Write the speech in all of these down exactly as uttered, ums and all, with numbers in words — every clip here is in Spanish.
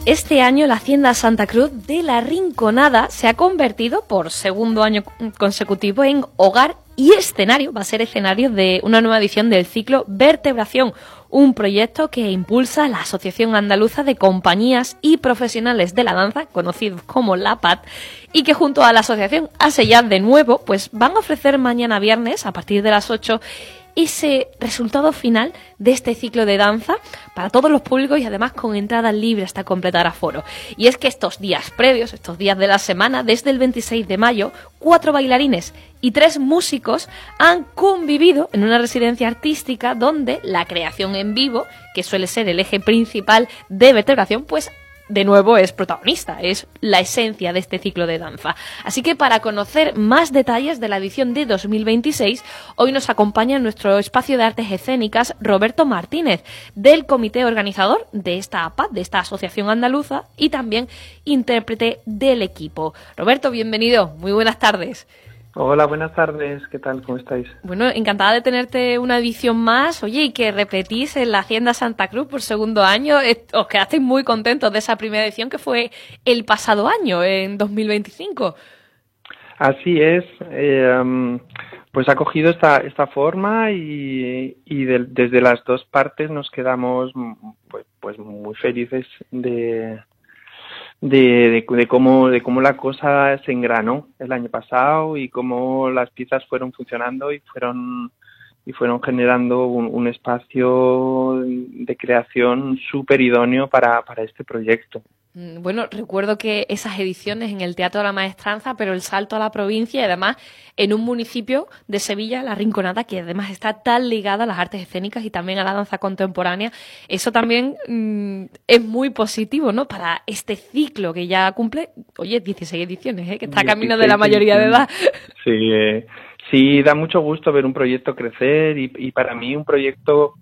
Este año la Hacienda Santa Cruz de la Rinconada se ha convertido por segundo año consecutivo en hogar y escenario, va a ser escenario de una nueva edición del ciclo Vertebración, un proyecto que impulsa la Asociación Andaluza de Compañías y Profesionales de la Danza, conocidos como la A P A D, y que junto a la asociación hace ya de nuevo, pues van a ofrecer mañana viernes a partir de las ocho ese resultado final de este ciclo de danza para todos los públicos y además con entradas libres hasta completar aforo. Y es que estos días previos, estos días de la semana, desde el veintiséis de mayo, cuatro bailarines y tres músicos han convivido en una residencia artística donde la creación en vivo, que suele ser el eje principal de Vertebración, pues de nuevo es protagonista, es la esencia de este ciclo de danza. Así que para conocer más detalles de la edición de dos mil veintiséis, hoy nos acompaña en nuestro espacio de artes escénicas Roberto Martínez, del comité organizador de esta A P A D, de esta asociación andaluza, y también intérprete del equipo. Roberto, bienvenido, muy buenas tardes. Hola, buenas tardes, ¿qué tal? ¿Cómo estáis? Bueno, encantada de tenerte una edición más. Oye, y que repetís en la Hacienda Santa Cruz por segundo año. Os quedasteis muy contentos de esa primera edición que fue el pasado año, en dos mil veinticinco. Así es, eh, pues ha cogido esta esta forma y, y de, desde las dos partes nos quedamos pues, pues muy felices de... De, de, de cómo de cómo la cosa se engranó el año pasado y cómo las piezas fueron funcionando y fueron y fueron generando un, un espacio de creación súper idóneo para, para este proyecto. Bueno, recuerdo que esas ediciones en el Teatro de la Maestranza, pero el salto a la provincia y además en un municipio de Sevilla, La Rinconada, que además está tan ligada a las artes escénicas y también a la danza contemporánea, eso también mmm, es muy positivo, ¿no? Para este ciclo que ya cumple, oye, dieciséis ediciones, ¿eh? Que está a camino de la mayoría de edad. Sí, eh, sí, da mucho gusto ver un proyecto crecer y, y para mí un proyecto...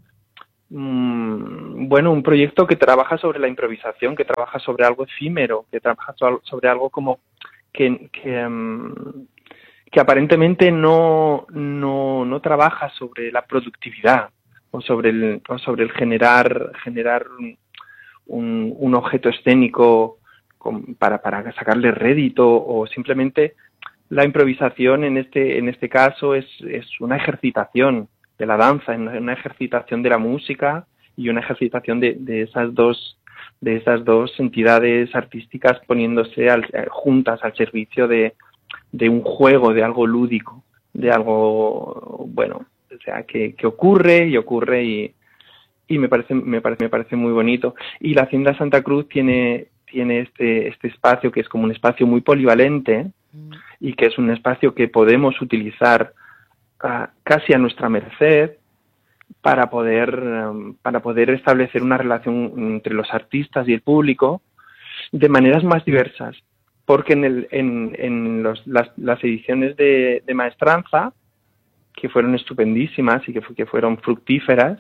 Bueno, un proyecto que trabaja sobre la improvisación, que trabaja sobre algo efímero, que trabaja sobre algo como que, que, um, que aparentemente no, no, no trabaja sobre la productividad o sobre el, o sobre el generar, generar un, un objeto escénico con, para, para sacarle rédito, o simplemente la improvisación en este, en este caso es, es una ejercitación de la danza, en una ejercitación de la música y una ejercitación de, de esas dos de esas dos entidades artísticas poniéndose al, juntas al servicio de, de un juego, de algo lúdico, de algo bueno, o sea que, que ocurre y ocurre y, y me parece me parece me parece muy bonito. Y la Hacienda Santa Cruz tiene tiene este este espacio que es como un espacio muy polivalente mm. y que es un espacio que podemos utilizar A, casi a nuestra merced para poder um, para poder establecer una relación entre los artistas y el público de maneras más diversas, porque en el en, en los, las, las ediciones de, de Maestranza, que fueron estupendísimas y que, que fueron fructíferas,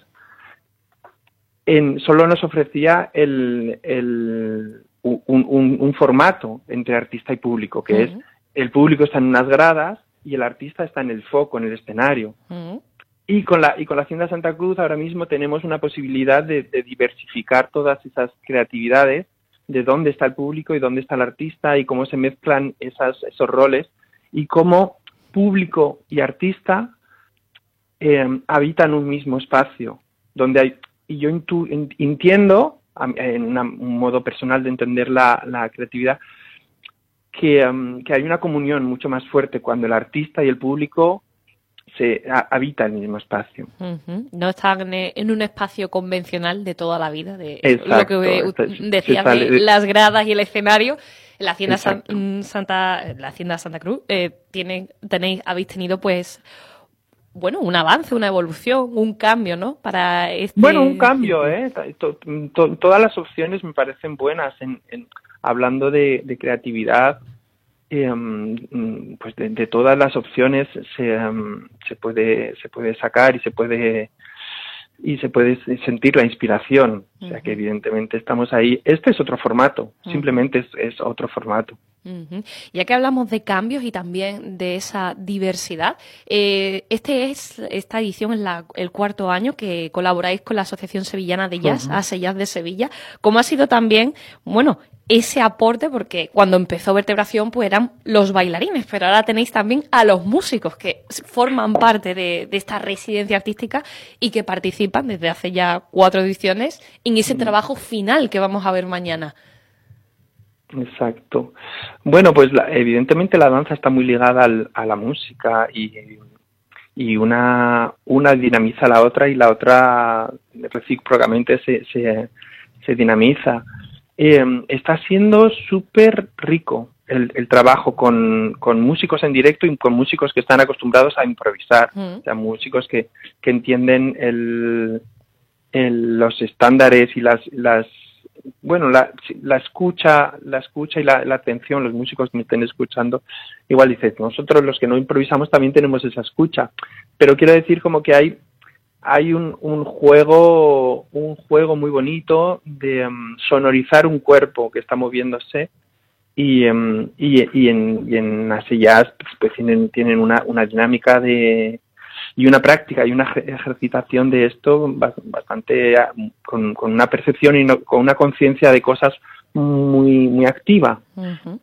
en, solo nos ofrecía el, el un, un, un formato entre artista y público, que uh-huh. es el público está en unas gradas y el artista está en el foco, en el escenario. Uh-huh. Y con la y con la Hacienda Santa Cruz ahora mismo tenemos una posibilidad de, de diversificar todas esas creatividades, de dónde está el público y dónde está el artista y cómo se mezclan esas, esos roles y cómo público y artista eh, habitan un mismo espacio, donde hay, y yo intu, entiendo, en una, un modo personal de entender la, la creatividad, Que, um, que hay una comunión mucho más fuerte cuando el artista y el público se a, habita el mismo espacio. Uh-huh. No están en, en un espacio convencional de toda la vida, de Exacto, lo que uh, decías de, de las gradas y el escenario. La Hacienda San, Santa, la Hacienda Santa Cruz eh, tiene, tenéis, habéis tenido pues bueno, un avance, una evolución, un cambio, ¿no? Para este... Bueno, un cambio, ¿eh? To, to, todas las opciones me parecen buenas en, en hablando de, de creatividad, eh, pues de, de todas las opciones se, um, se puede se puede sacar y se puede y se puede sentir la inspiración. O sea que evidentemente estamos ahí. Este es otro formato, uh-huh. simplemente es, es otro formato. Uh-huh. Ya que hablamos de cambios y también de esa diversidad, eh, este es esta edición es la, el cuarto año que colaboráis con la Asociación Sevillana de Jazz, uh-huh. ASE Jazz de Sevilla. ¿Cómo ha sido también, bueno, ese aporte? Porque cuando empezó Vertebración pues eran los bailarines, pero ahora tenéis también a los músicos que forman parte de, de esta residencia artística y que participan desde hace ya cuatro ediciones en ese trabajo final que vamos a ver mañana. Exacto. Bueno, pues la, evidentemente la danza está muy ligada al, a la música y, y una, una dinamiza a la otra y la otra recíprocamente se, se, se dinamiza. Eh, está siendo súper rico el, el trabajo con, con músicos en directo y con músicos que están acostumbrados a improvisar, mm. o sea, músicos que, que entienden el, el, los estándares y las, las bueno, la, la escucha, la escucha y la, la atención, los músicos que me estén escuchando, igual dices, nosotros los que no improvisamos también tenemos esa escucha, pero quiero decir como que hay hay un, un juego un juego muy bonito de um, sonorizar un cuerpo que está moviéndose y um, y, y en y en ASE Jazz pues, pues tienen tienen una una dinámica de y una práctica y una ejercitación de esto bastante con, con una percepción y no, con una conciencia de cosas muy muy activa. Uh-huh.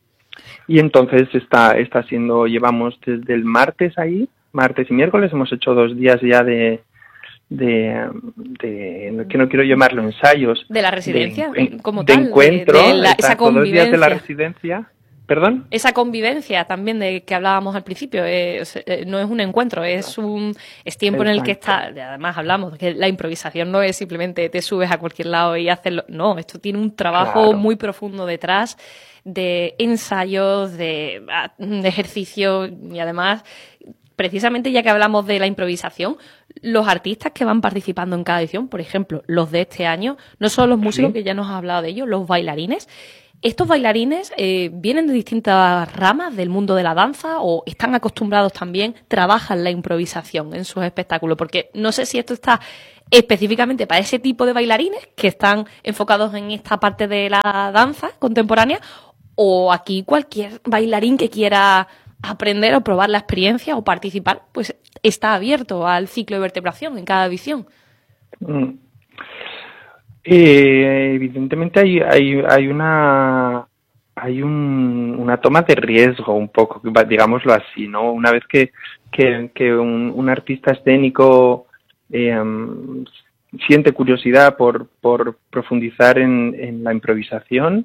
Y entonces está está siendo llevamos desde el martes ahí martes y miércoles hemos hecho dos días ya de de, de que no quiero llamarlo ensayos de la residencia de, como de tal encuentro de, de la, esa convivencia. Dos días de la residencia. ¿Perdón? Esa convivencia también de que hablábamos al principio, es, eh, no es un encuentro, es un es tiempo Exacto. en el que está, además hablamos de que la improvisación no es simplemente te subes a cualquier lado y haces lo, no, esto tiene un trabajo claro. muy profundo detrás de ensayos, de, de ejercicio y además, precisamente ya que hablamos de la improvisación, los artistas que van participando en cada edición, por ejemplo, los de este año, no solo los músicos, ¿Sí? que ya nos ha hablado de ellos, los bailarines. ¿Estos bailarines eh, vienen de distintas ramas del mundo de la danza o están acostumbrados también, trabajan la improvisación en sus espectáculos? Porque no sé si esto está específicamente para ese tipo de bailarines que están enfocados en esta parte de la danza contemporánea o aquí cualquier bailarín que quiera aprender o probar la experiencia o participar, pues está abierto al ciclo de vertebración en cada edición. Mm. Eh, evidentemente hay hay hay una hay un, una toma de riesgo un poco, digámoslo así, ¿no? Una vez que que, que un, un artista escénico eh, um, siente curiosidad por por profundizar en, en la improvisación,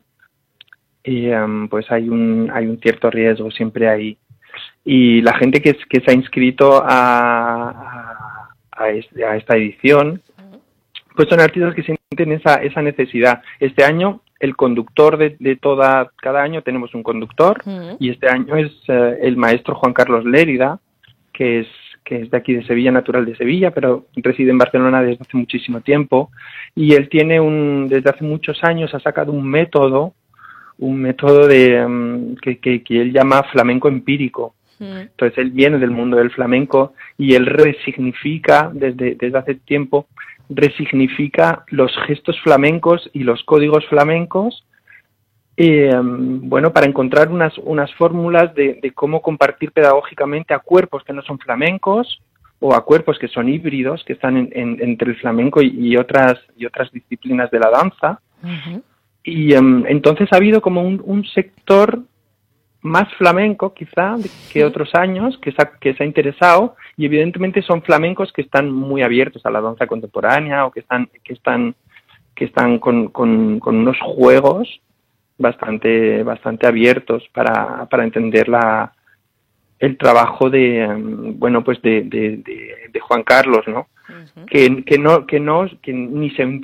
eh, um, pues hay un hay un cierto riesgo siempre ahí. Y la gente que que se ha inscrito a a, a, este, a esta edición pues son artistas que sienten esa esa necesidad. Este año el conductor de, de toda cada año tenemos un conductor uh-huh. y este año es uh, el maestro Juan Carlos Lérida, que es que es de aquí de Sevilla, natural de Sevilla, pero reside en Barcelona desde hace muchísimo tiempo y él tiene un desde hace muchos años ha sacado un método un método de um, que, que que él llama flamenco empírico. Entonces él viene del mundo del flamenco y él resignifica desde desde hace tiempo resignifica los gestos flamencos y los códigos flamencos, eh, bueno, para encontrar unas unas fórmulas de, de cómo compartir pedagógicamente a cuerpos que no son flamencos o a cuerpos que son híbridos, que están en, en, entre el flamenco y, y otras y otras disciplinas de la danza. Uh-huh. Y um, entonces ha habido como un, un sector más flamenco quizá que otros años que se, ha, que se ha interesado y evidentemente son flamencos que están muy abiertos a la danza contemporánea o que están que están que están con, con, con unos juegos bastante bastante abiertos para, para entender la el trabajo de bueno pues de, de, de, de Juan Carlos, ¿no? Uh-huh. que, que no que no que ni se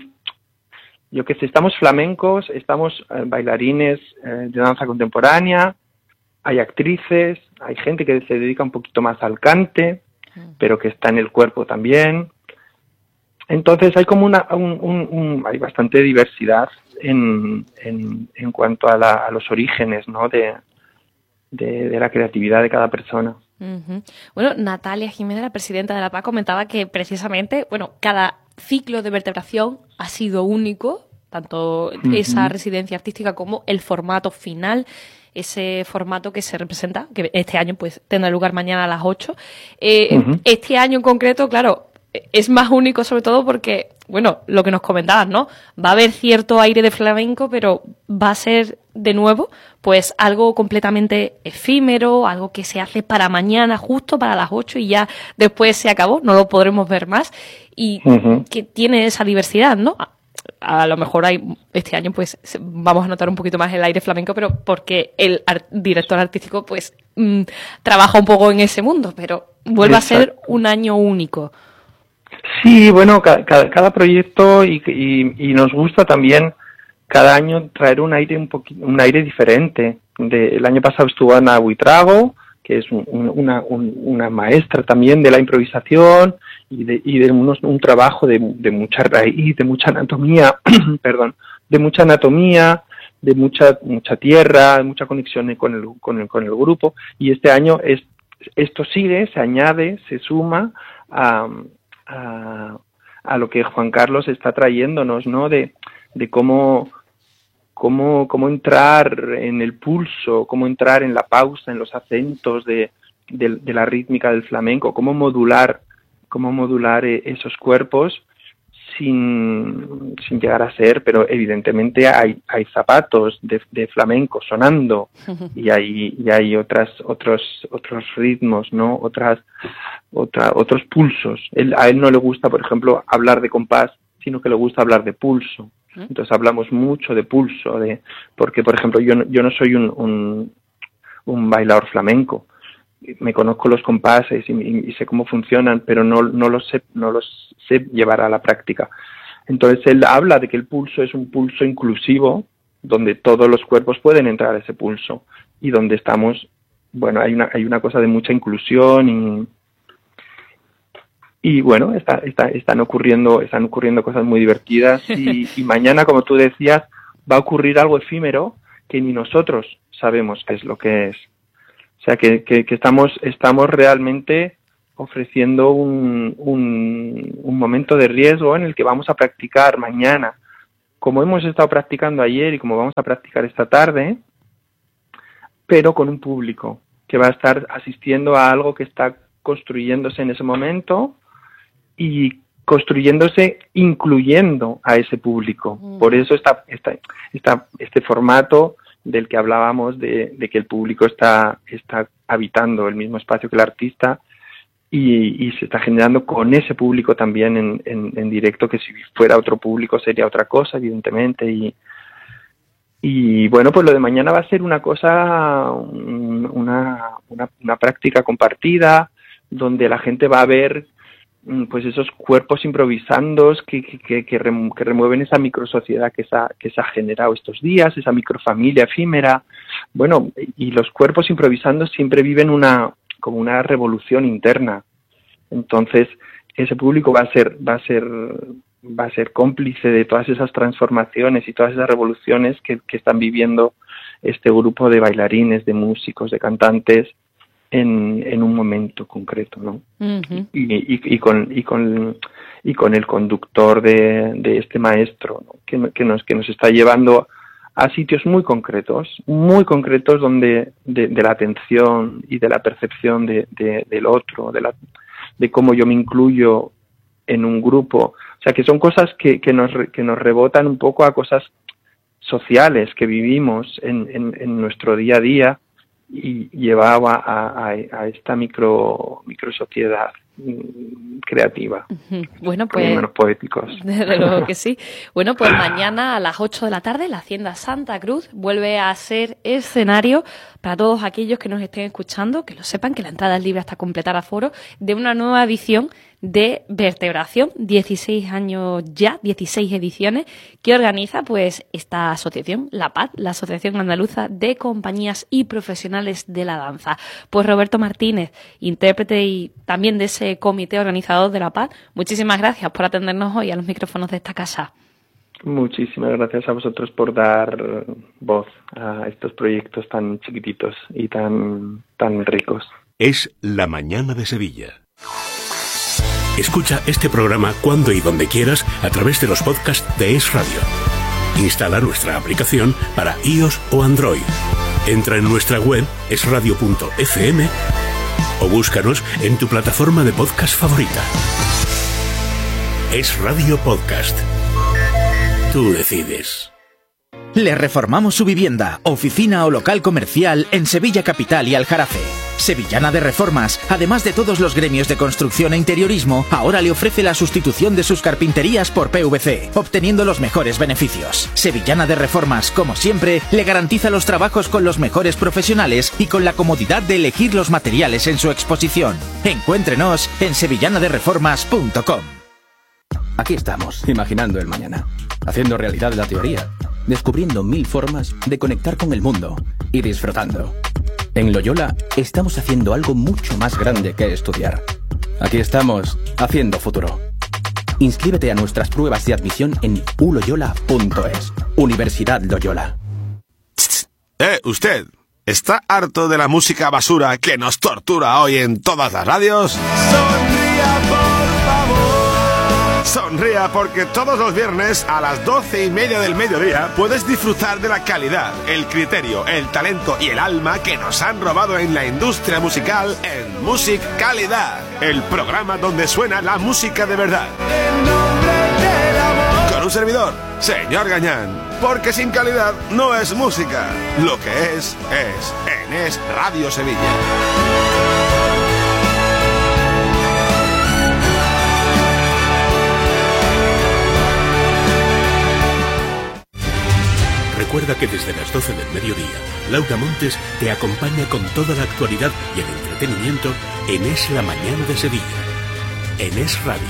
yo que sé, estamos flamencos, estamos eh, bailarines eh, de danza contemporánea. Hay actrices, hay gente que se dedica un poquito más al cante, pero que está en el cuerpo también. Entonces hay como una, un, un, un, hay bastante diversidad en, en, en cuanto a, la, a los orígenes, ¿no? de, de, de la creatividad de cada persona. Uh-huh. Bueno, Natalia Jiménez, la presidenta de la P A, comentaba que precisamente, bueno, cada ciclo de vertebración ha sido único, tanto uh-huh. esa residencia artística como el formato final, ese formato que se representa, que este año pues tendrá lugar mañana a las ocho. Eh, uh-huh. Este año en concreto, claro, es más único sobre todo porque, bueno, lo que nos comentabas, ¿no? Va a haber cierto aire de flamenco, pero va a ser de nuevo pues algo completamente efímero, algo que se hace para mañana, justo para las ocho y ya después se acabó, no lo podremos ver más y uh-huh. que tiene esa diversidad, ¿no? A, a lo mejor hay este año pues vamos a notar un poquito más el aire flamenco, pero porque el art- director artístico pues mmm, trabaja un poco en ese mundo, pero vuelve Exacto. a ser un año único. Sí, bueno, cada, cada, cada proyecto y, y, y nos gusta también cada año traer un aire un poquito, un aire diferente. De, el año pasado estuvo Ana Buitrago, que es un, una, un, una maestra también de la improvisación y de, y de unos, un trabajo de, de mucha raíz, de mucha anatomía, perdón, de mucha anatomía, de mucha mucha tierra, de mucha conexión con el, con el, con el grupo. Y este año es, esto sigue, se añade, se suma a A, a lo que Juan Carlos está trayéndonos, ¿no? De, de cómo, cómo, cómo entrar en el pulso, cómo entrar en la pausa, en los acentos de, de, de la rítmica del flamenco, cómo modular, cómo modular esos cuerpos sin, sin llegar a ser, pero evidentemente hay, hay zapatos de, de flamenco sonando y hay, y hay otras, otros, otros ritmos, ¿no? Otras, otra, otros pulsos. Él, a él no le gusta, por ejemplo, hablar de compás, sino que le gusta hablar de pulso. Entonces hablamos mucho de pulso, de, porque, por ejemplo, yo no, yo no soy un, un, un bailador flamenco. Me conozco los compases y, y, y sé cómo funcionan, pero no, no los sé, no los sé llevar a la práctica. Entonces él habla de que el pulso es un pulso inclusivo, donde todos los cuerpos pueden entrar a ese pulso y donde estamos, bueno, hay una, hay una cosa de mucha inclusión y, y bueno, está, está, están ocurriendo, están ocurriendo cosas muy divertidas y, y mañana, como tú decías, va a ocurrir algo efímero que ni nosotros sabemos qué es lo que es. O sea, que, que, que estamos, estamos realmente ofreciendo un, un, un momento de riesgo en el que vamos a practicar mañana, como hemos estado practicando ayer y como vamos a practicar esta tarde, pero con un público que va a estar asistiendo a algo que está construyéndose en ese momento y construyéndose incluyendo a ese público. Mm. Por eso está, está, está este formato del que hablábamos de, de que el público está, está habitando el mismo espacio que el artista y, y se está generando con ese público también en, en, en directo, que si fuera otro público sería otra cosa, evidentemente. Y, y bueno, pues lo de mañana va a ser una cosa, una, una, una práctica compartida, donde la gente va a ver pues esos cuerpos improvisando que, que, que, rem, que remueven esa microsociedad que se, ha, que se ha generado estos días, esa microfamilia efímera. Bueno, y los cuerpos improvisando siempre viven una como una revolución interna. Entonces, ese público va a ser va a ser va a ser cómplice de todas esas transformaciones y todas esas revoluciones que, que están viviendo este grupo de bailarines, de músicos, de cantantes en, en un momento concreto, ¿no? Uh-huh. Y, y, y con y con y con el conductor de, de este maestro, ¿no? que, que nos que nos está llevando a sitios muy concretos, muy concretos donde de, de la atención y de la percepción de, de del otro, de la de cómo yo me incluyo en un grupo, o sea que son cosas que que nos que nos rebotan un poco a cosas sociales que vivimos en en, en nuestro día a día. Y llevaba a, a, a esta micro micro sociedad creativa. Bueno, pues menos poéticos. Desde luego que sí. Bueno, pues mañana a las ocho de la tarde la Hacienda Santa Cruz vuelve a ser escenario para todos aquellos que nos estén escuchando, que lo sepan, que la entrada es libre hasta completar aforo, de una nueva edición de Vertebración, dieciséis años ya, dieciséis ediciones, que organiza pues esta asociación, la P A D, la Asociación Andaluza de Compañías y Profesionales de la Danza. Pues Roberto Martínez, intérprete y también de ese comité organizador de la P A D, muchísimas gracias por atendernos hoy a los micrófonos de esta casa. Muchísimas gracias a vosotros por dar voz a estos proyectos tan chiquititos y tan, tan ricos. Es La Mañana de Sevilla. Escucha este programa cuando y donde quieras a través de los podcasts de Es Radio. Instala nuestra aplicación para iOS o Android. Entra en nuestra web es radio punto f m o búscanos en tu plataforma de podcast favorita. Es Radio Podcast. Tú decides. Le reformamos su vivienda, oficina o local comercial en Sevilla Capital y Aljarafe. Sevillana de Reformas, además de todos los gremios de construcción e interiorismo, ahora le ofrece la sustitución de sus carpinterías por P V C, obteniendo los mejores beneficios. Sevillana de Reformas, como siempre, le garantiza los trabajos con los mejores profesionales y con la comodidad de elegir los materiales en su exposición. Encuéntrenos en sevillana de reformas punto com. Aquí estamos, imaginando el mañana, haciendo realidad la teoría, descubriendo mil formas de conectar con el mundo y disfrutando. En Loyola estamos haciendo algo mucho más grande que estudiar. Aquí estamos, haciendo futuro. Inscríbete a nuestras pruebas de admisión en u loyola punto es. Universidad Loyola. Eh, usted, ¿está harto de la música basura que nos tortura hoy en todas las radios? Sonría, por favor. Sonría, porque todos los viernes a las doce y media del mediodía puedes disfrutar de la calidad, el criterio, el talento y el alma que nos han robado en la industria musical en Music Calidad, el programa donde suena la música de verdad. Con un servidor, señor Gañán, porque sin calidad no es música. Lo que es, es en Es Radio Sevilla. Recuerda que desde las doce del mediodía, Laura Montes te acompaña con toda la actualidad y el entretenimiento en Es La Mañana de Sevilla, en Es Radio.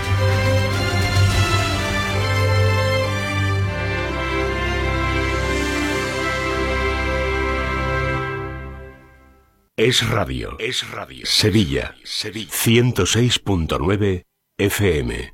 Es Radio, Es Radio. Sevilla, Sevilla. ciento seis punto nueve F M.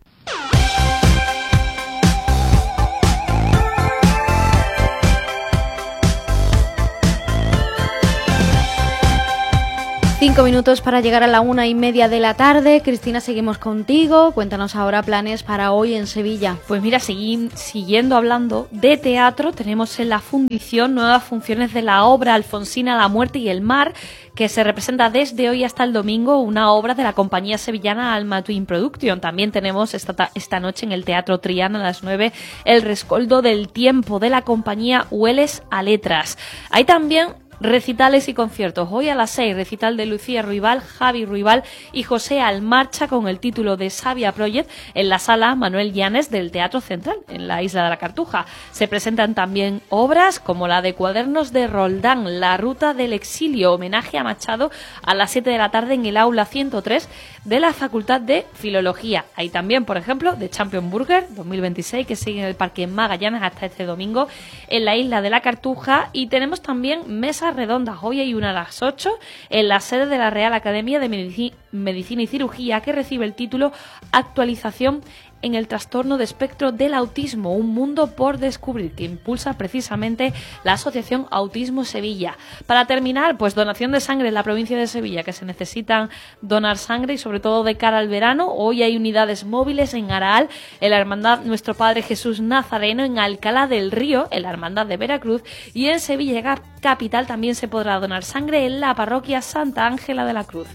Cinco minutos para llegar a la una y media de la tarde. Cristina, seguimos contigo. Cuéntanos ahora planes para hoy en Sevilla. Pues mira, seguí, siguiendo hablando de teatro, tenemos en la fundición nuevas funciones de la obra Alfonsina, la muerte y el mar, que se representa desde hoy hasta el domingo, una obra de la compañía sevillana Alma Twin Production. También tenemos esta, esta noche en el Teatro Triana a las nueve El Rescoldo del Tiempo, de la compañía Hueles a Letras. Hay también recitales y conciertos. Hoy a las seis, recital de Lucía Ruibal, Javi Ruibal y José Almarcha con el título de Sabia Project en la sala Manuel Llanes del Teatro Central, en la Isla de la Cartuja. Se presentan también obras como la de Cuadernos de Roldán, La Ruta del Exilio, homenaje a Machado, a las siete de la tarde en el aula ciento tres de la Facultad de Filología. Hay también, por ejemplo, The Champion Burger dos mil veintiséis, que sigue en el Parque Magallanes hasta este domingo en la Isla de la Cartuja. Y tenemos también mesas redondas. Hoy hay una a las ocho en la sede de la Real Academia de Medici- Medicina y Cirugía, que recibe el título Actualización en el trastorno de espectro del autismo, un mundo por descubrir, que impulsa precisamente la Asociación Autismo Sevilla. Para terminar, pues donación de sangre en la provincia de Sevilla, que se necesitan donar sangre y sobre todo de cara al verano. Hoy hay unidades móviles en Araal, en la Hermandad Nuestro Padre Jesús Nazareno, en Alcalá del Río, en la Hermandad de Veracruz, y en Sevilla Capital también se podrá donar sangre en la parroquia Santa Ángela de la Cruz.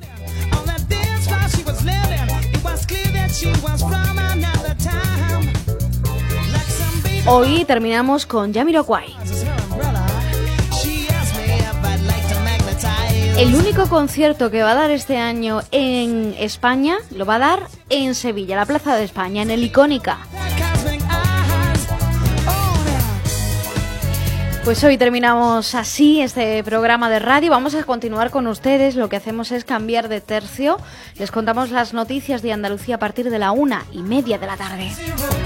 Hoy terminamos con Jamiroquai. El único concierto que va a dar este año en España lo va a dar en Sevilla, la Plaza de España, en el Icónica. Pues hoy terminamos así este programa de radio. Vamos a continuar con ustedes. Lo que hacemos es cambiar de tercio. Les contamos las noticias de Andalucía a partir de la una y media de la tarde.